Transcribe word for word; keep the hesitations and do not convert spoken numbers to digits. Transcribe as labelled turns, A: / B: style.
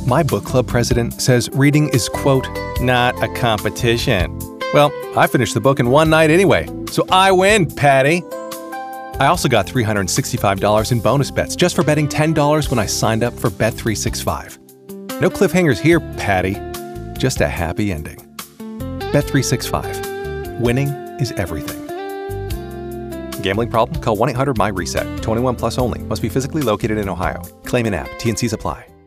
A: My book club president says reading is, quote, not a competition. Well, I finished the book in one night anyway, so I win, Patty. I also got three hundred sixty-five dollars in bonus bets just for betting ten dollars when I signed up for Bet three sixty-five. No cliffhangers here, Patty. Just a happy ending. Bet three sixty-five. Winning is everything. Gambling problem? Call one eight hundred M Y RESET. twenty-one plus only. Must be physically located in Ohio. Claim in app. T and Cs apply.